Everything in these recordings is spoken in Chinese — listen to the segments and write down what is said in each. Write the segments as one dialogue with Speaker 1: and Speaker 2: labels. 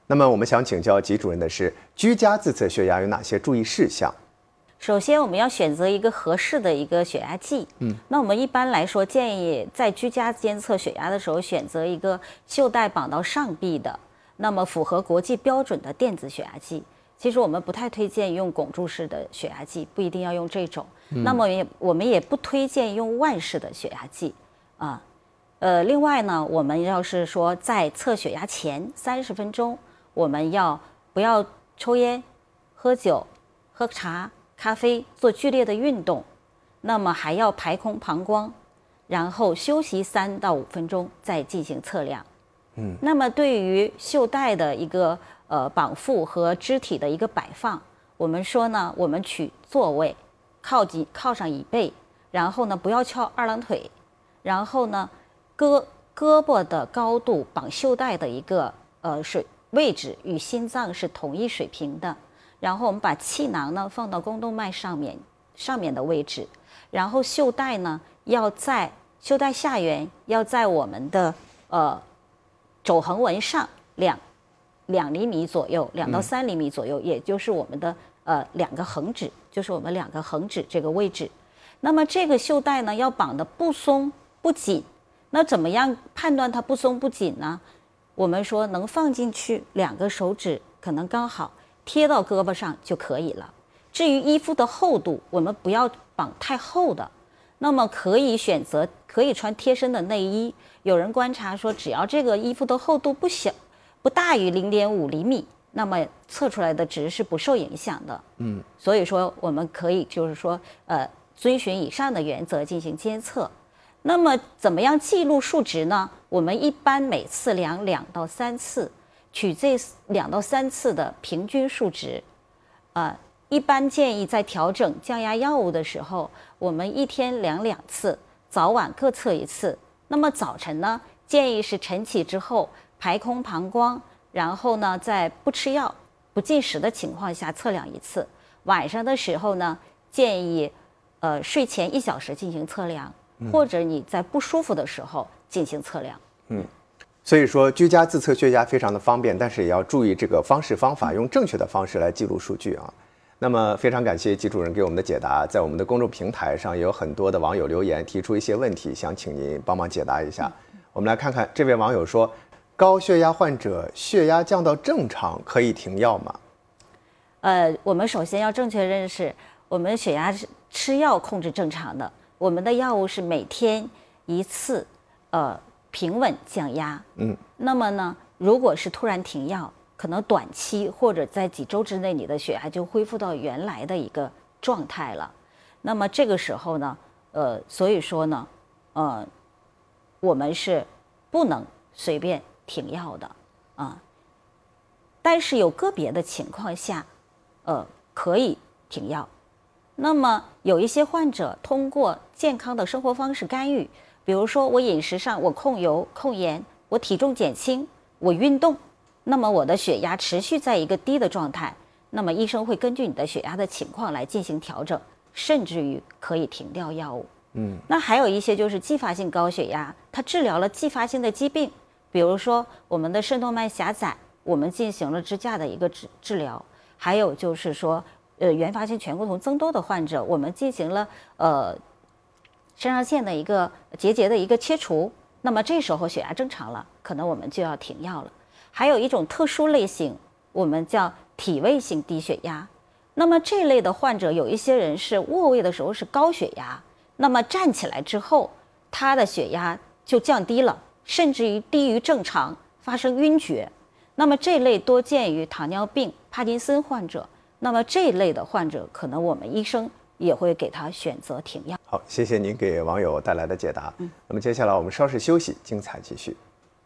Speaker 1: 那么我们想请教吉主任的是，居家自测血压有哪些注意事项？
Speaker 2: 首先，我们要选择一个合适的一个血压计。那我们一般来说建议在居家监测血压的时候，选择一个袖带绑到上臂的，那么符合国际标准的电子血压计。其实我们不太推荐用汞柱式的血压计，不一定要用这种。那么我们也不推荐用腕式的血压计啊。另外呢，我们要是说在测血压前30分钟，我们不要抽烟、喝酒、喝茶、咖啡，做剧烈的运动，那么还要排空膀胱，然后休息3到5分钟再进行测量。那么对于袖带的一个绑缚和肢体的一个摆放，我们说呢，我们取座位，靠上椅背，然后呢不要翘二郎腿，然后呢胳膊的高度绑袖带的一个位置与心脏是同一水平的。然后我们把气囊呢放到宫动脉上面的位置，然后袖带呢袖带下缘要在我们的肘横纹上2厘米左右，2到3厘米左右，也就是我们的2个横指，就是我们2个横指这个位置。那么这个袖带呢要绑得不松不紧，那怎么样判断它不松不紧呢？我们说能放进去2个手指可能刚好贴到胳膊上就可以了。至于衣服的厚度，我们不要绑太厚的，那么可以穿贴身的内衣。有人观察说，只要这个衣服的厚度不大于0.5厘米，那么测出来的值是不受影响的。所以说我们可以就是说遵循以上的原则进行监测。那么怎么样记录数值呢？我们一般每次量2到3次，取这2到3次的平均数值。一般建议在调整降压药物的时候，我们一天量2次，早晚各测1次。那么早晨呢，建议是晨起之后排空膀胱，然后呢在不吃药不进食的情况下测量1次。晚上的时候呢，建议睡前1小时进行测量，或者你在不舒服的时候进行测量。
Speaker 1: 所以说居家自测血压非常的方便，但是也要注意这个方法，用正确的方式来记录数据啊。那么非常感谢吉主任给我们的解答，在我们的公众平台上也有很多的网友留言提出一些问题，想请您帮忙解答一下。我们来看看这位网友说，高血压患者血压降到正常可以停药吗？
Speaker 2: 我们首先要正确认识，我们血压是吃药控制正常的，我们的药物是每天1次平稳降压。那么呢，如果是突然停药，可能短期或者在几周之内，你的血压就恢复到原来的一个状态了。那么这个时候呢，所以说呢，我们是不能随便停药的啊。但是有个别的情况下，可以停药。那么有一些患者通过健康的生活方式干预，比如说我饮食上我控油控盐，我体重减轻，我运动，那么我的血压持续在一个低的状态，那么医生会根据你的血压的情况来进行调整，甚至于可以停掉药物。那还有一些就是继发性高血压，它治疗了继发性的疾病，比如说我们的肾动脉狭窄，我们进行了支架的一个治疗，还有就是说原发性醛固酮增多的患者，我们进行了肾上腺的一个结节的一个切除，那么这时候血压正常了，可能我们就要停药了。还有一种特殊类型，我们叫体位性低血压。那么这类的患者，有一些人是卧位的时候是高血压，那么站起来之后，他的血压就降低了，甚至于低于正常，发生晕厥。那么这类多见于糖尿病、帕金森患者。那么这一类的患者，可能我们医生也会给他选择停药。
Speaker 1: 好，谢谢您给网友带来的解答。那么接下来我们稍事休息，精彩继续。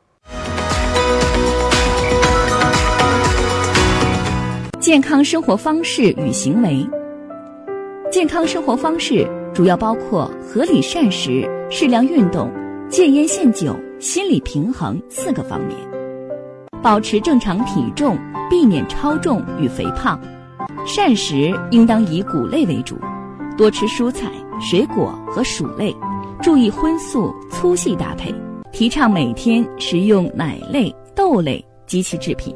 Speaker 3: 健康生活方式与行为。健康生活方式主要包括合理膳食、适量运动、戒烟限酒、心理平衡4个方面。保持正常体重，避免超重与肥胖。膳食应当以谷类为主，多吃蔬菜、水果和薯类，注意荤素粗细搭配。提倡每天食用奶类、豆类及其制品。